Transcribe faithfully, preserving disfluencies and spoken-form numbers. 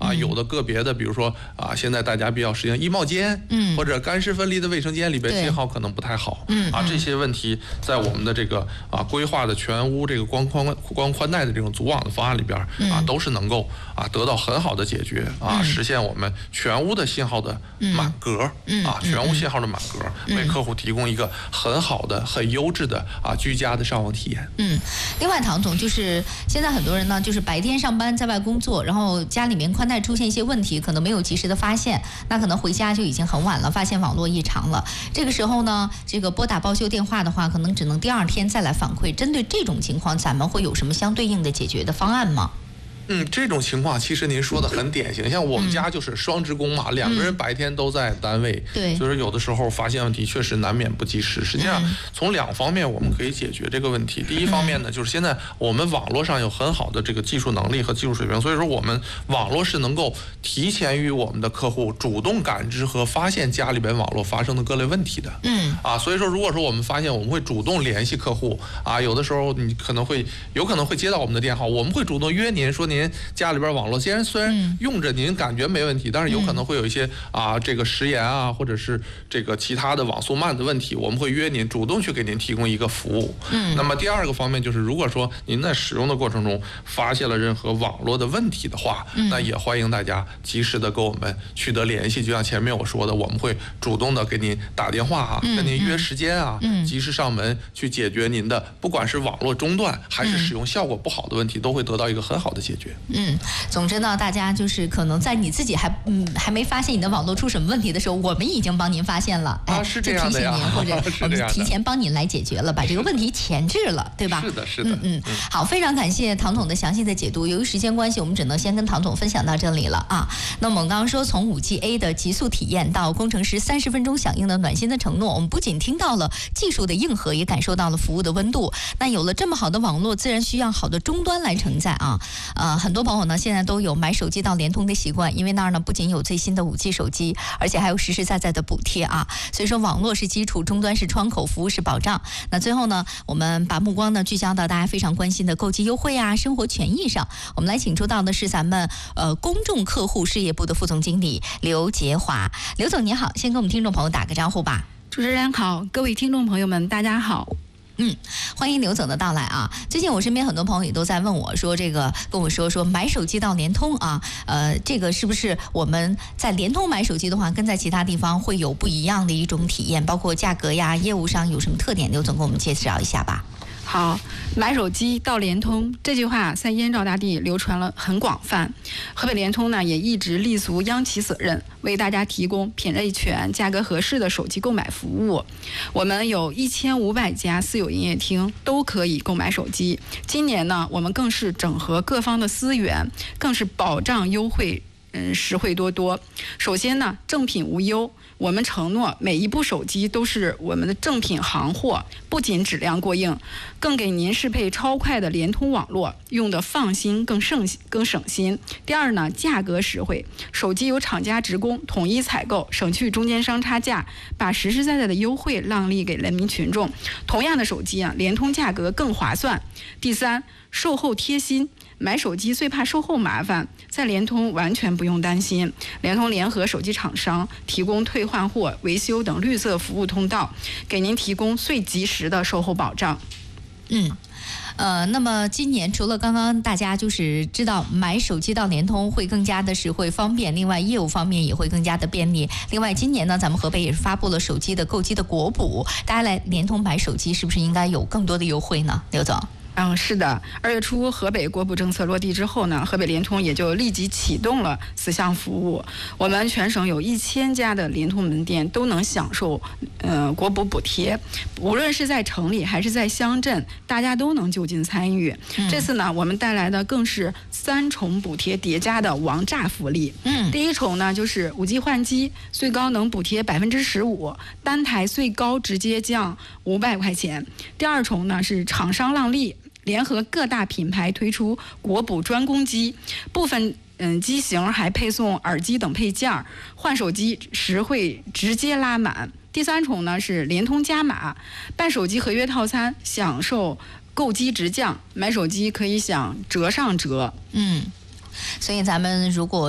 啊，有的个别的，比如说啊，现在大家比较实行衣帽间，嗯，或者干湿分离的卫生间里边信号可能不太好，嗯啊，这些问题在我们的这个啊规划的全屋这个光宽光宽带的这种组网的方案里边啊，都是能够啊得到很好的解决啊，实现我们全屋的信号的满格啊，全屋信号的满格，为客户提供一个很好的、很优质的啊居家的上网体验。 嗯，另外唐总就是现在很多人呢，就是白天上班在外工作，然后家里面宽带出现一些问题，可能没有及时的发现，那可能回家就已经很晚了，发现网络异常了。这个时候呢，这个拨打报修电话的话，可能只能第二天再来反馈。针对这种情况，咱们会有什么相对应的解决的方案吗？ 嗯，这种情况其实您说的很典型，像我们家就是双职工嘛，嗯、两个人白天都在单位， 对， 所以说有的时候发现问题确实难免不及时。实际上，从两方面我们可以解决这个问题。第一方面呢，就是现在我们网络上有很好的这个技术能力和技术水平，所以说我们网络是能够提前于我们的客户主动感知和发现家里边网络发生的各类问题的。嗯，啊，所以说如果说我们发现，我们会主动联系客户啊，有的时候你可能会有可能会接到我们的电话，我们会主动约您说您。家里边网络虽然虽然用着您感觉没问题，但是有可能会有一些啊这个时延啊，或者是这个其他的网速慢的问题，我们会约您主动去给您提供一个服务。嗯，那么第二个方面就是，如果说您在使用的过程中发现了任何网络的问题的话，那也欢迎大家及时的跟我们取得联系。就像前面我说的，我们会主动的给您打电话啊，跟您约时间啊，及时上门去解决您的不管是网络中断还是使用效果不好的问题，都会得到一个很好的解决。 嗯。总之呢，大家就是可能在你自己还嗯还没发现你的网络出什么问题的时候，我们已经帮您发现了， 哎，啊、是这样的呀， 就提醒您或者我们提前帮您来解决了，把这个问题前置了，对吧？ 是的，是的。 嗯嗯，好，非常感谢唐总的详细的解读。由于时间关系，我们只能先跟唐总分享到这里了啊。那么我们刚刚说，从 五 G A 的极速体验到工程师三十分钟响应的暖心的承诺，我们不仅听到了技术的硬核，也感受到了服务的温度。那有了这么好的网络，自然需要好的终端来承载啊。呃，很多朋友呢现在都有买手机到联通的习惯，因为那儿呢不仅有最新的 五 G 手机，而且还有实实在在的补贴啊。所以说网络是基础，终端是窗口，服务是保障。那最后呢，我们把目光呢聚焦到大家非常关心的购机优惠啊、生活权益上。我们来请出到的是咱们呃公众客户事业部的副总经理刘杰华。刘总您好，先跟我们听众朋友打个招呼吧。 主持人好，各位听众朋友们大家好。 嗯，欢迎刘总的到来啊！最近我身边很多朋友也都在问我说，这个跟我说说买手机到联通啊，呃，这个是不是我们在联通买手机的话，跟在其他地方会有不一样的一种体验，包括价格呀、业务上有什么特点？刘总给我们介绍一下吧。 好，买手机到联通这句话在燕赵大地流传了很广泛。河北联通呢也一直立足央企责任，为大家提供品类全、价格合适的手机购买服务。我们有一千五百家私有营业厅都可以购买手机。今年呢，我们更是整合各方的资源，更是保障优惠，嗯，实惠多多。首先呢，正品无忧。我们承诺每一部手机都是我们的正品行货，不仅质量过硬，更给您适配超快的联通网络，用的放心更省更省心。第二呢，价格实惠，手机由厂家职工统一采购，省去中间商差价，把实实在在的优惠让利给人民群众。同样的手机啊，联通价格更划算。第三，售后贴心。买手机最怕售后麻烦，在联通完全不用担心。联通联合手机厂商提供退换货、维修等绿色服务通道，给您提供最及时的售后保障。 嗯。呃，那么今年除了刚刚大家就是知道买手机到联通会更加的实惠方便，另外业务方面也会更加的便利。另外今年呢，咱们河北也是发布了手机的购机的国补，大家来联通买手机是不是应该有更多的优惠呢？刘总。 嗯，是的，二月初河北国补政策落地之后呢，河北联通也就立即启动了此项服务。我们全省有一千家的联通门店都能享受呃国补补贴，无论是在城里还是在乡镇，大家都能就近参与。嗯、这次呢，我们带来的更是三重补贴叠加的王炸福利。嗯，第一重呢就是五 G 换机，最高能补贴百分之十五，单台最高直接降五百块钱。第二重呢是厂商让利。联合各大品牌推出国补专供机，部分嗯机型还配送耳机等配件，换手机实惠直接拉满。第三重呢是联通加码，办手机合约套餐享受购机直降，买手机可以享折上折。 嗯，所以咱们如果